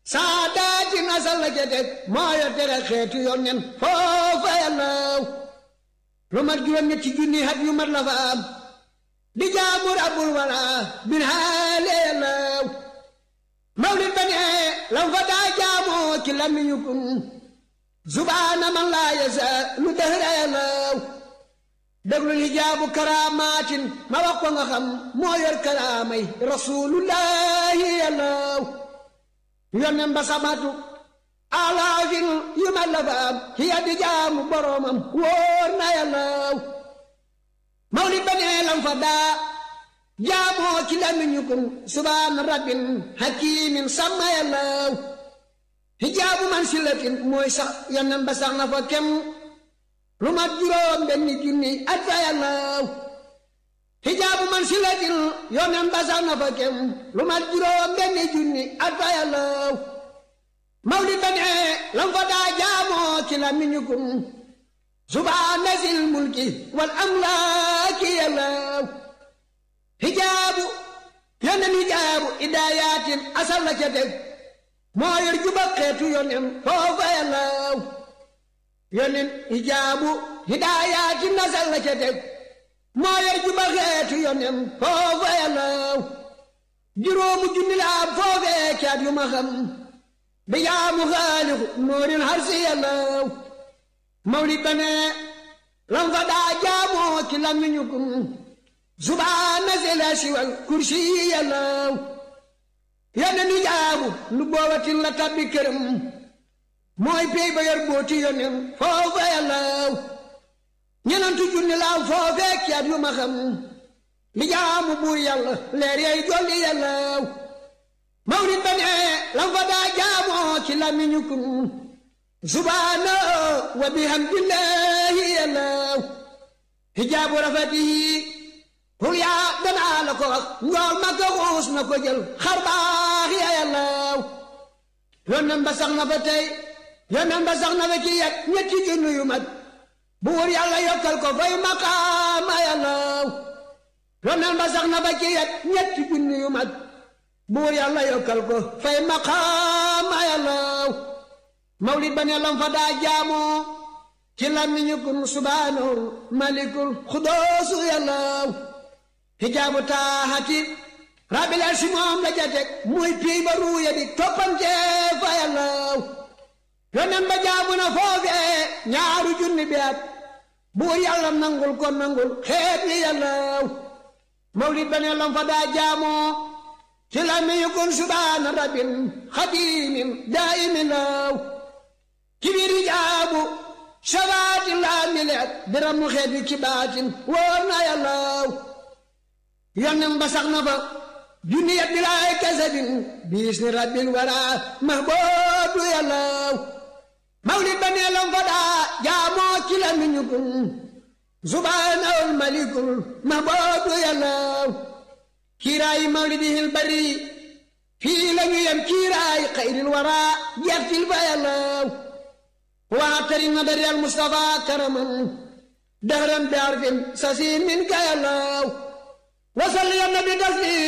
saadaati nasal la ca teg moo yor tere xeetu yoon nen foofa yàllaw lu mat juróom-ñetti junni hat yu mat la fa am di jaamu rabbul wara bin haale yàllaw mawlid ba ne lam fa daa jaamoo ci lamiñu kun subhaana man laa yasa lu dëhra yàllaw déglul hijaabu karaamaatin ma wax ko nga xam moo yor karaamay rasulullahi yàllaw yonen ba samatu alaafin yu ma la fa am hiya di jaamu boromam wóor na yàllaw mawlid ba ne lam fa daa jaamoo ci lamiñu kun subhaana rabbin hakimin sàmma yàllaw hijaabu man silatin mooy sax yonen ba sax na fa kem lu mat juróom benni junni at fa yàllaw hijaabu man silatin yonen ba sax na fa kem lu mat juróom benni junni at fa yàllaw mawlid ba ne lam fa daa jaamoo ci lamiñu kun subhaana zil mulki wal amlaaki yàllaw hijaabu yonen hijaabu idaayatin asal la ca teg moo yor juba xeetu yonen foofa yàllaw yonen hijaabu hidaayatin asal la ca teg moo yor juba xeetu yonen foofa yàllaw juróomu junni la am foofee caat yu ma xam bi jaamu xaaliqu noorin harsi yàllaw mawlid ba ne lam fa daa jaamoo ci lamiñu kun subhaana zila siwal kursi yàllaw yonen hijaabu lu boobatin la tabbi këram mooy pey ba yor booti yonen foofa yàllaw ñenantu junni laaw foofee caat yu ma xam li jaamu buur yàlla leer yay dolli yàllaw mawlid ba ne lam fa daa jaamoo ci lamiñu kun subhaana wa bihamdillahi yàllaw hijaabu rafatihi hul yaa danaa la ko wax njool ma ko xuus na ko jël xar baax ya yàllaw yonen ba sax na fa tey yonen ba sax na fa ci yet ñetti junni yu mat buur yàlla yokkal ko fay maqaama yàllaw yonen ba sax na fa ci yet ñetti junni yu mat buur yàlla yokkal ko fay maqaama yàllaw mawlid ba ne lam fa daa jaamoo ci lamiñu kun subhaanahul malikul xudoosu yàllaw hijaabu taaxati rabbil arsi moom la jatek muy pii ba ruuya di toppante fa yàllaw yonen ba jaamu na foofee ñaaru junni bi at buur yàlla nangul ko nangul xeet yi yàllaw mawlid ba ne lam fa daa jaamoo ci lamiñu kun subhaana rabbin xadimin daa'imin law ci biir hijaabu shabaati laa mileet biramu xeet wi ci baatin wóor na yàllaw yonen ba sax na fa junni yat bilaay kasabin biis ni rabbil wara mahboobu yàllaw mawlid ba nee lam fa daa jaamoo ci lamiñu kun subhaanahul malikul mahboobu yàllaw kiiraayi mawlidihil bari fii lañu yem kiiraayi xayril wara jeextil fa yàllaw waatari nadari al mustafa karaman dahran bi arfin sasin min ka yàllaw wasal ya nabi taslim